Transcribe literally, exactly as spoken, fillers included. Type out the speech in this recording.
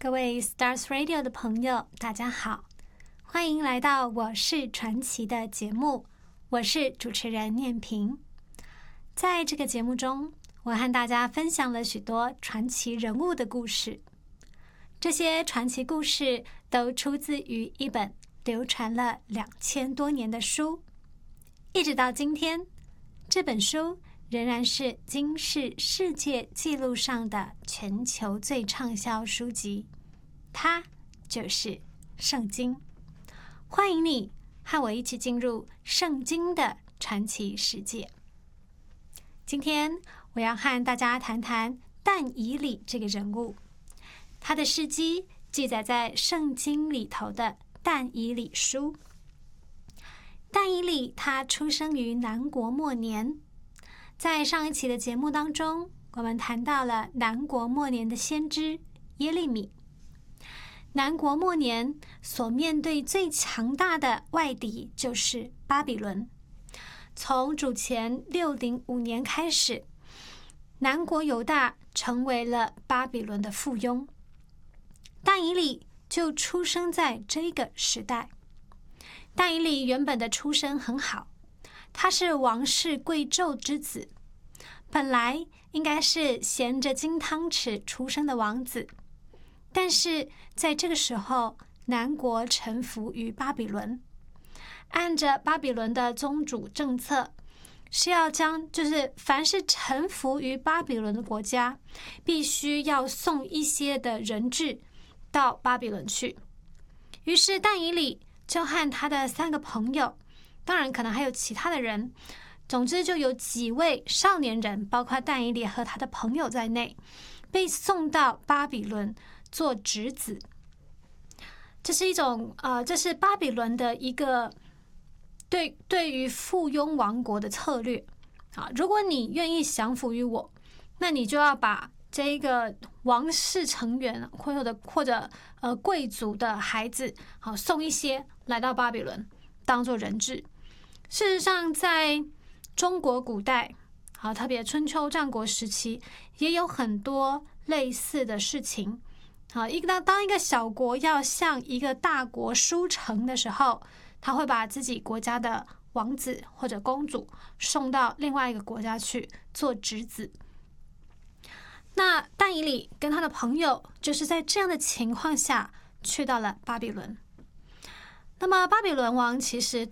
各位 Stars Radio 的朋友，大家好，欢迎来到我是传奇的节目，我是主持人念萍。在这个节目中，我和大家分享了许多传奇人物的故事。这些传奇故事都出自于一本流传了两千多年的书，一直到今天，这本书仍然是金氏世界纪录上的全球最畅销书籍，它就是圣经。欢迎你和我一起进入圣经的传奇世界。今天我要和大家谈谈但以理这个人物，他的事迹记载在圣经里头的但以理书。但以理他出生于南国末年，在上一期的节目当中，我们谈到了南国末年的先知耶利米。南国末年所面对最强大的外敌就是巴比伦。从主前六零五年开始，南国犹大成为了巴比伦的附庸。但以理就出生在这个时代。但以理原本的出身很好，他是王室贵胄之子，本来应该是衔着金汤匙出生的王子，但是在这个时候，南国臣服于巴比伦，按着巴比伦的宗主政策，是要将就是凡是臣服于巴比伦的国家，必须要送一些的人质到巴比伦去。于是但以理就和他的三个朋友，当然可能还有其他的人，总之就有几位少年人，包括但以理和他的朋友在内，被送到巴比伦做质子。这是一种呃，这是巴比伦的一个对对于附庸王国的策略啊。如果你愿意降服于我，那你就要把这一个王室成员或者或者呃贵族的孩子，好送一些来到巴比伦当做人质。事实上，在中国古代，好特别春秋战国时期，也有很多类似的事情。好，一个当一个小国要向一个大国输城的时候，他会把自己国家的王子或者公主送到另外一个国家去做质子。那但以理跟他的朋友就是在这样的情况下去到了巴比伦。那么巴比伦王其实